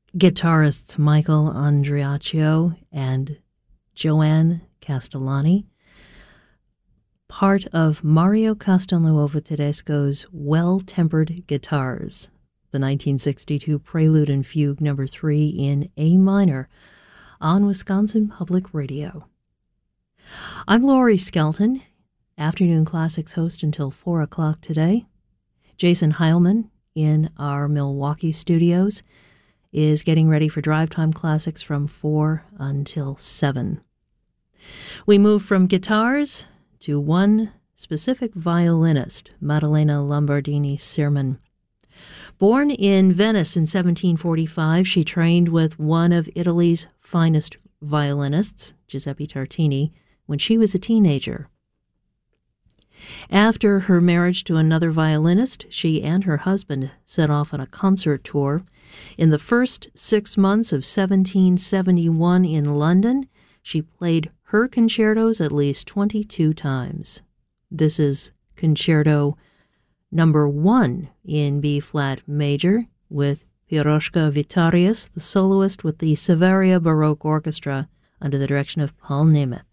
guitarists Michael Andreacchio and Joanne Castellani, part of Mario Castelnuovo Tedesco's Well-Tempered Guitars, the 1962 Prelude and Fugue No. 3 in A minor, on Wisconsin Public Radio. I'm Laurie Skelton, Afternoon Classics host until 4 o'clock today. Jason Heilman in our Milwaukee studios is getting ready for Drive Time Classics from 4 until 7. We move from guitars to one specific violinist, Maddalena Lombardini Sirman. Born in Venice in 1745, she trained with one of Italy's finest violinists, Giuseppe Tartini, when she was a teenager. After her marriage to another violinist, she and her husband set off on a concert tour. In the first 6 months of 1771 in London, she played her concertos at least 22 times. This is Concerto Number 1 in B-flat major with Piroshka Vitarius, the soloist with the Severia Baroque Orchestra under the direction of Paul Nemeth.